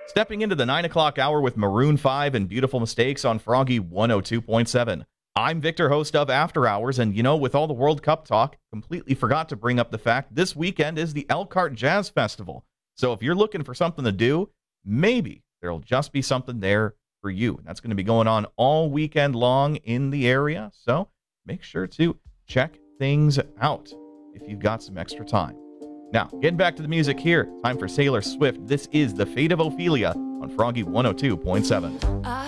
Stepping into the 9 o'clock hour with Maroon 5 and Beautiful Mistakes on Froggy 102.7. I'm Victor, host of After Hours, and with all the World Cup talk, completely forgot to bring up the fact this weekend is the Elkhart Jazz Festival. So if you're looking for something to do, maybe there'll just be something there for you. And that's going to be going on all weekend long in the area, so make sure to check things out if you've got some extra time. Now, getting back to the music here, time for Taylor Swift. This is The Fate of Ophelia on Froggy 102.7.